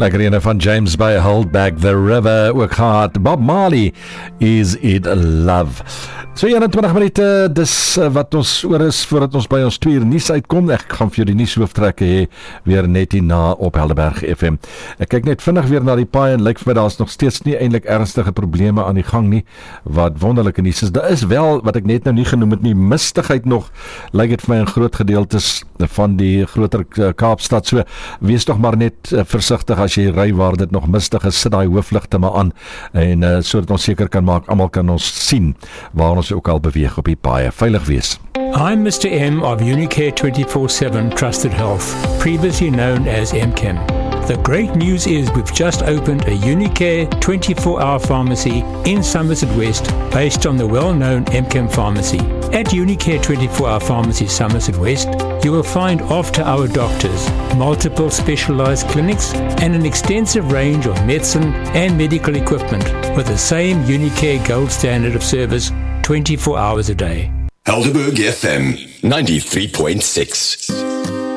Lekker ene van James by Hold Back the River, ook gehad. Bob Marley, Is It Love. So 21 minute, dis wat ons oor is, voordat ons by ons 2 uur nuus uitkom. Ek gaan vir die nuushooftrekke hê, weer net hierna op Helderberg FM. Ek kyk net vinnig weer na die paai en lyk vir my daar is nog steeds nie eintlik ernstige probleme aan die gang nie, wat wonderlike nuus is. Daar is wel, wat ek net nou nie genoem het nie, mistigheid nog, lyk dit vir my in groot gedeeltes van die groter Kaapstad, so wees toch maar net versigtig as jy ry waar dit nog mistig is, sit daai hoofligte maar aan, en sodat ons seker kan maak, almal kan ons sien, waar ons ook al beweeg op die paaie. Veilig wees. I'm Mr. M of Unicare 24/7 Trusted Health, previously known as MChem. The great news is we've just opened a Unicare 24-hour pharmacy in Somerset West based on the well-known MChem pharmacy. At Unicare 24-hour pharmacy Somerset West, you will find after-hour doctors, multiple specialized clinics, and an extensive range of medicine and medical equipment with the same Unicare gold standard of service 24 hours a day. Helderberg FM 93.6